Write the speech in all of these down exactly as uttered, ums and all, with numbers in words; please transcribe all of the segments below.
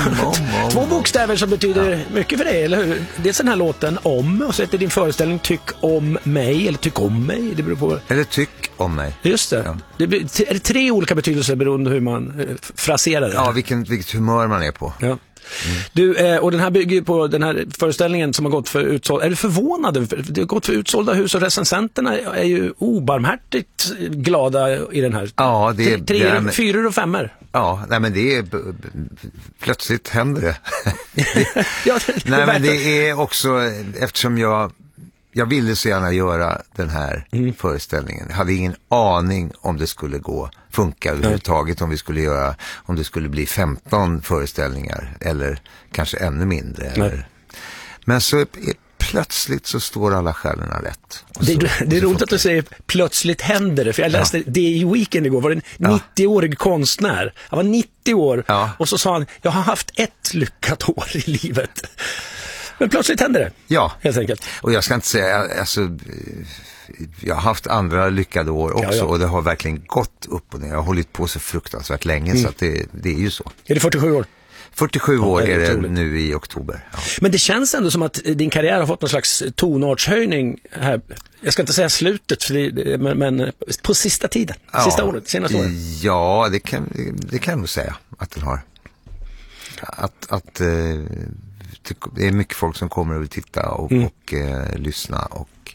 Två bokstäver som betyder ja. mycket för dig, eller hur? Dels den här låten Om, och så heter din föreställning Tyck om mig, eller Tyck om mig, det beror på. Eller Tyck om mig. Just det. Ja. Det är det tre olika betydelser beroende hur man fraserar det. Ja, vilken, vilket humör man är på. Ja. Mm. Du, och den här bygger på den här föreställningen som har gått för utsålda. Är du förvånad? Det har gått för utsålda hus, och recensenterna är ju obarmhärtigt glada i den här. Ja, det är... Tre, tre, är, fyror och femmor. Ja, nej men det är... Plötsligt händer det. ja, det nej men det är också... Eftersom jag... Jag ville så gärna göra den här mm. föreställningen. Jag hade ingen aning om det skulle gå funka överhuvudtaget, mm. om vi skulle göra, om det skulle bli femton föreställningar eller kanske ännu mindre. Eller. Men så är, plötsligt så står alla stjärnorna rätt. Det, så, det är roligt att du säger plötsligt händer det, för jag läste ja. det i Weekend igår, var det en ja. nittio-årig konstnär. Han var nittio år ja. och så sa han, jag har haft ett lyckat år i livet. Men plötsligt händer det. Ja, helt enkelt. Och jag ska inte säga, alltså, jag har haft andra lyckade år också, ja, ja. och det har verkligen gått upp och ner. Jag har hållit på så fruktansvärt länge, mm. så att det, det är ju så. Är det fyrtiosju år? fyrtiosju ja, år är det, är det nu i oktober. Ja. Men det känns ändå som att din karriär har fått någon slags tonartshöjning här. Jag ska inte säga slutet, för det, men, men på sista tiden, ja, sista året, senaste året. Ja, det kan, det kan jag nog säga att den har. Att... att eh, det är mycket folk som kommer och vill titta och, mm. och eh, lyssna och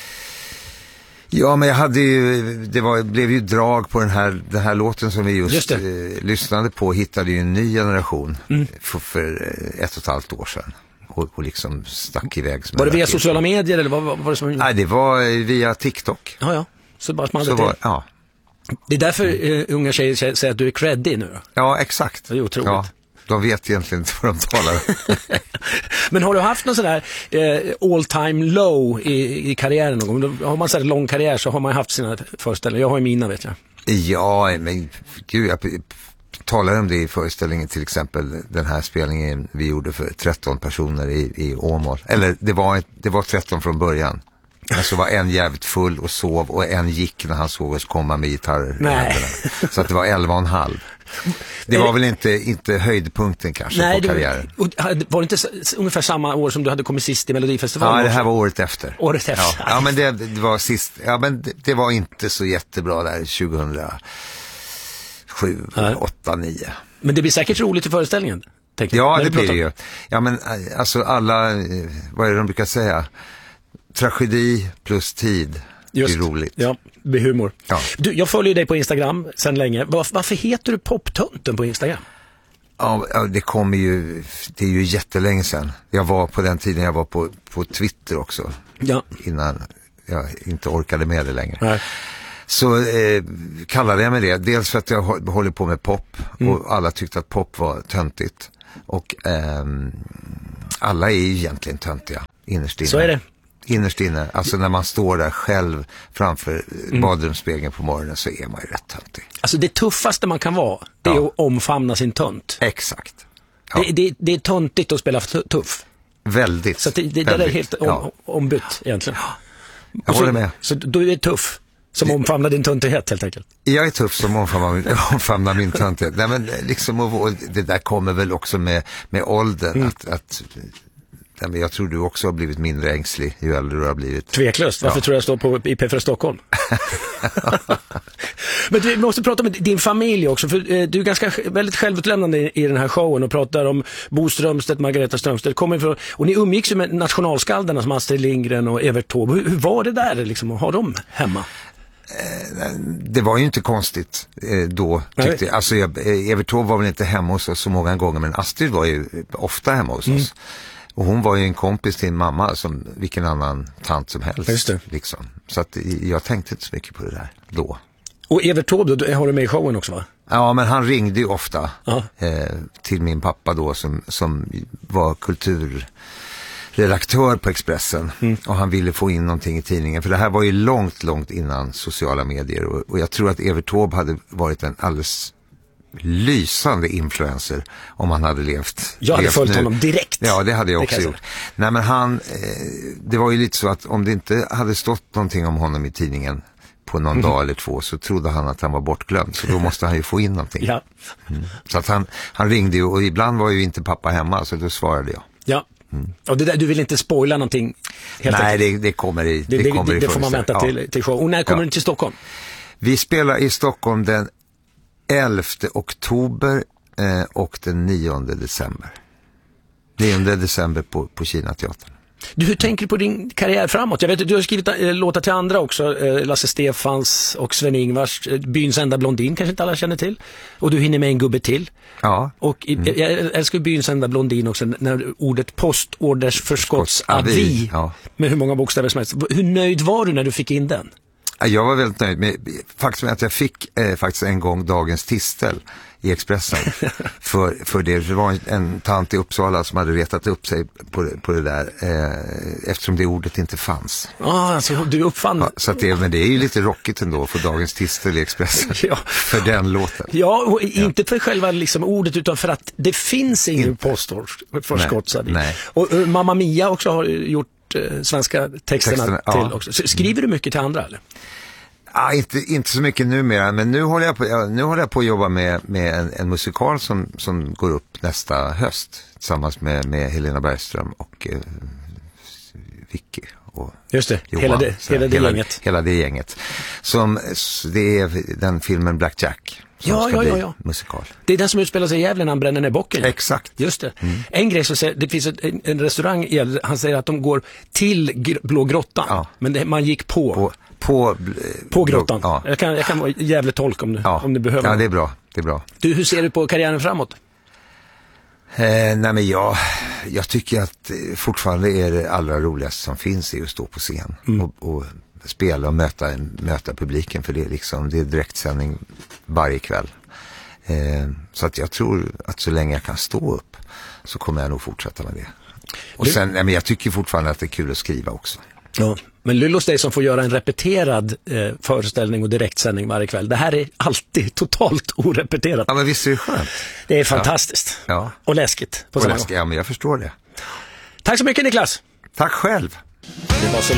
ja, men jag hade ju det var, blev ju drag på den här, den här låten som vi just, just eh, lyssnade på, hittade ju en ny generation mm. för, för ett och ett halvt år sedan och, och liksom stack iväg. Var det via sociala medier eller vad, vad var det som... Nej, det var via TikTok. Ja, ja. Så bara man hade så var, ja. Det är därför eh, unga tjejer säger att du är creddig nu då? Ja, exakt. Det är otroligt. Ja. De vet egentligen inte vad de talar. Men har du haft någon sån där eh, all time low i, i karriären någon gång? Har man så här lång karriär så har man haft sina föreställningar. Jag har ju mina, vet jag. Ja, men gud, jag talar om det i föreställningen, till exempel den här spelningen vi gjorde för tretton personer i, i Åmål. Eller det var, det var tretton från början. Men så var en jävligt full och sov, och en gick när han såg oss komma med gitarrer i händerna. Så att det var elva och en halv. Det var väl inte, inte höjdpunkten kanske. Nej, på karriären. Det, var det inte ungefär samma år som du hade kommit sist i Melodifestivalen? Ja, det här var året efter. Året efter. Ja, ja men det, det var sist. Ja, men det, det var inte så jättebra där tjugohundrasju, åtta, nio. Men det blir säkert roligt i föreställningen. Ja, det blir det ju. Ja, men alltså alla, vad är det de brukar säga? Tragedi plus tid. Just, det är roligt. Ja, det blir humor. Ja. Du, jag följer dig på Instagram sedan länge. Var, varför heter du Poptönten på Instagram? Ja, det kommer ju, det är ju jättelänge sedan. Jag var på den tiden jag var på, på Twitter också. Ja. Innan jag inte orkade med det längre. Nej. Så eh, kallade jag mig det. Dels för att jag håller på med pop. Mm. Och alla tyckte att pop var töntigt. Och eh, alla är ju egentligen töntiga innerst inne. Så är det. Innerst inne, alltså när man står där själv framför mm. badrumsspegeln på morgonen, så är man ju rätt töntig. Alltså det tuffaste man kan vara, det är ja. att omfamna sin tönt. Exakt. Ja. Det, det, det är töntigt att spela tuff. Väldigt. Så det, det, det är helt om, ja. ombytt egentligen. Ja. Jag så, håller med. Så du är tuff som det, omfamnar din töntighet helt enkelt. Jag är tuff som omfamnar min, omfamnar min töntighet. Nej, men liksom, och, det där kommer väl också med, med åldern mm. att... att men jag tror du också har blivit mindre ängslig ju äldre du har blivit. Tveklöst. Varför ja. tror jag står på i P fyra Stockholm? Men vi måste prata med din familj också, för du är ganska väldigt självutlämnande i den här showen och pratar om Bo Strömstedt, Margareta Strömstedt. Kommer ifrån, och ni umgicks ju med nationalskaldarna som Astrid Lindgren och Evert Taube. Hur, hur var det där liksom, att ha dem hemma? Det var ju inte konstigt då, tyckte jag. Alltså, Evert Taube var väl inte hemma hos oss så många gånger, men Astrid var ju ofta hemma hos mm. oss. Och hon var ju en kompis till mamma som vilken annan tant som helst. Just det. Liksom. Så att jag tänkte inte så mycket på det där då. Och Evert Taube, du har du med i showen också, va? Ja, men han ringde ju ofta eh, till min pappa då som, som var kulturredaktör på Expressen. Mm. Och han ville få in någonting i tidningen. För det här var ju långt, långt innan sociala medier. Och, och jag tror att Evert Taube hade varit en alldeles... lysande influencer om han hade levt. Jag hade levt följt nu. Honom direkt. Ja, det hade jag också gjort. Nej, men han, eh, det var ju lite så att om det inte hade stått någonting om honom i tidningen på någon mm. dag eller två, så trodde han att han var bortglömd, så då måste han ju få in någonting. Ja. Mm. Så att han, han ringde ju, och ibland var ju inte pappa hemma, så då svarade jag. Ja. Mm. Och det där, du vill inte spoila någonting? Nej, det, det kommer i Det, det, kommer det, i det får man vänta till, till show. Och när kommer ja. du till Stockholm? Vi spelar i Stockholm den elfte oktober eh, och den nionde december. nionde december på, på Kinateatern. Du, hur tänker du på din karriär framåt? Jag vet att du har skrivit äh, låtar till andra också. Äh, Lasse Stefans och Sven-Ingvars. Äh, Byns enda blondin kanske inte alla känner till. Och du hinner med en gubbe till. Ja. Och mm. jag, jag älskar Byns enda blondin också. När ordet postorders-förskottsavi. Ja. Med hur många bokstäver som helst. Hur nöjd var du när du fick in den? Jag var väldigt nöjd med faktum att jag fick eh, faktiskt en gång dagens tistel i Expressen för, för det. Det var en tant i Uppsala som hade retat upp sig på, på det där eh, eftersom det ordet inte fanns. Ah, alltså du uppfann. Ja, så att det, men det är ju lite rockigt ändå för dagens tistel i Expressen ja. för den låten. Ja, och inte för själva liksom ordet utan för att det finns ingen postorders-förskottsavi. Och uh, Mamma Mia också har gjort svenska texterna, texterna till ja. också. Skriver du mycket till andra eller? Ja, inte, inte så mycket numera, men nu håller jag på, ja, nu håller jag på att jobba med, med en, en musikal som, som går upp nästa höst tillsammans med, med Helena Bergström och eh, Vicky och just det, Johan, hela det, hela det hela, gänget. Hela det gänget. Som, det är den filmen Black Jack. Ja, ja, ja, ja. Musikal. Det är den som utspelar sig i Gävle när han bränner ner bocken. Exakt. Just det. Mm. En grej så säger, det finns ett, en, en restaurang i Gävle, han säger att de går till gr- Blå grottan. Ja. Men det, man gick på. På, på, på grottan. Ja. Jag kan, jag kan vara Gävle tolk om du, ja. om du behöver. Ja, det är bra. Det är bra. Du, hur ser du på karriären framåt? Eh, nej men jag, jag tycker att fortfarande är det allra roligaste som finns är att stå på scen mm. och, och spela och möta, möta publiken, för det är liksom, det är direktsändning varje kväll. Eh, så att jag tror att så länge jag kan stå upp så kommer jag nog fortsätta med det. Och du... sen, nej, men jag tycker fortfarande att det är kul att skriva också. Ja, men Lyllos dig som får göra en repeterad eh, föreställning och direktsändning varje kväll. Det här är alltid totalt orepeterat. Ja, men visst är det skönt. Det är fantastiskt. Ja. Och läskigt på och samma läskigt, gång. Ja, men jag förstår det. Tack så mycket Niklas. Tack själv. Det var så